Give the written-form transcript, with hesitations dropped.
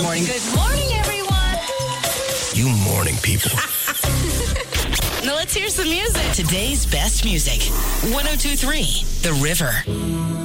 Morning. Good morning, everyone. You morning people. Now let's hear some music. Today's best music. 102.3 The River.